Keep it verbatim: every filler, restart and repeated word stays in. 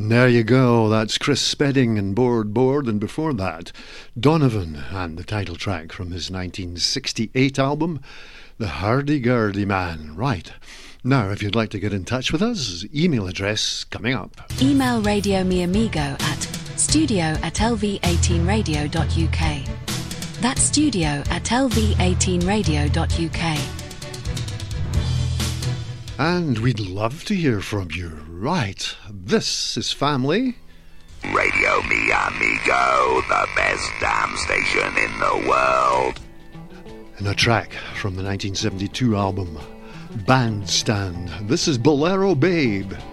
There you go, that's Chris Spedding and Board Board, and before that, Donovan and the title track from his nineteen sixty-eight album, The Hurdy-Gurdy Man. Right, now if you'd like to get in touch with us, email address coming up. Email Radio Mi Amigo at studio at l v eighteen radio dot u k. That's studio at l v eighteen radio dot u k. And we'd love to hear from you. Right, this is Family. Radio Mi Amigo, the best damn station in the world. And a track from the nineteen seventy-two album, Bandstand. This is Bolero Babe.